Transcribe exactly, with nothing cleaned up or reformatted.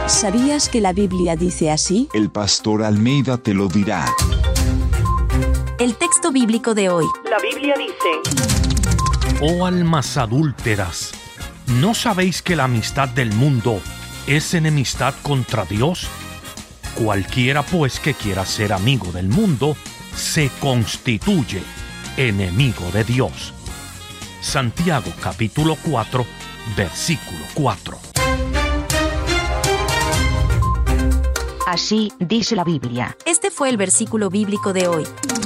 ¿Sabías que la Biblia dice así? El pastor Almeida te lo dirá. El texto bíblico de hoy. La Biblia dice: Oh almas adúlteras, ¿no sabéis que la amistad del mundo es enemistad contra Dios? Cualquiera pues que quiera ser amigo del mundo, se constituye enemigo de Dios. Santiago capítulo cuatro, versículo cuatro. Así dice la Biblia. Este fue el versículo bíblico de hoy.